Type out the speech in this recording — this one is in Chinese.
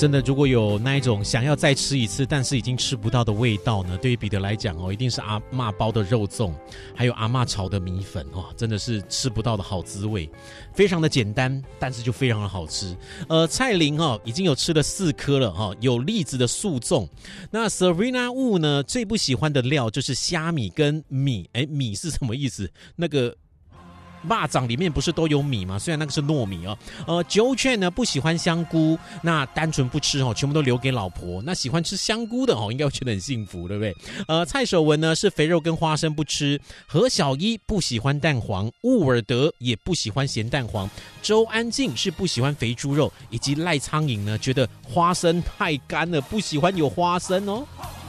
真的，如果有那一种想要再吃一次，但是已经吃不到的味道呢，对于彼得来讲一定是阿嬷包的肉粽，还有阿嬷炒的米粉真的是吃不到的好滋味，非常的简单，但是就非常的好吃。蔡琳已经有吃了4颗了有栗子的素粽。那 Serena Wu 呢，最不喜欢的料就是虾米跟米，米是什么意思？那个肉粽里面不是都有米吗？虽然那个是糯米九圈呢不喜欢香菇，那单纯不吃全部都留给老婆。那喜欢吃香菇的应该会觉得很幸福，对不对？蔡守文呢是肥肉跟花生不吃，何小一不喜欢蛋黄，乌尔德也不喜欢咸蛋黄，周安静是不喜欢肥猪肉，以及赖苍蝇呢觉得花生太干了，不喜欢有花生